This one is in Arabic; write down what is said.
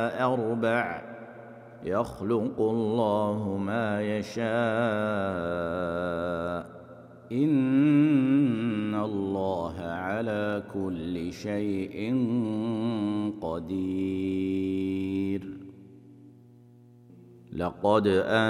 أربع يخلق الله ما يشاء إن الله على كل شيء قدير. لقد